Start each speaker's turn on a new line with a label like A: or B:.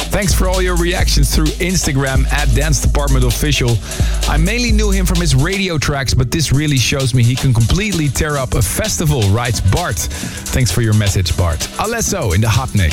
A: Thanks for all your reactions through Instagram at Dance Department Official. I mainly knew him from his radio tracks, but this really shows me he can completely tear up a festival, writes Bart. Thanks for your message, Bart. Alesso in the Hot Mix.